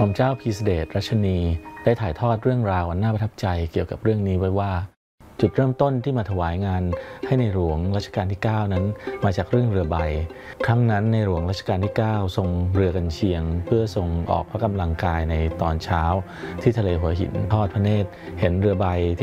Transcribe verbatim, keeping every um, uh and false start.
ม่อมเจ้าพีเสด็จรัชนีได้ถ่ายทอดเรื่องราวอันน่าประทับใจเกี่ยวกับเรื่องนี้ไว้ว่าจุดเริ่มต้นที่มาถวายงานให้ในหลวงรัชกาลที่เก้านั้นมาจากเรื่องเรือใบครั้งนั้นในหลวงรัชกาลที่เก้าทรงเรือกันเชียงเพื่อทรงออกพระกำลังกายในตอนเช้าที่ทะเลหัวหินทอดพระเนตรเห็นเรือใบ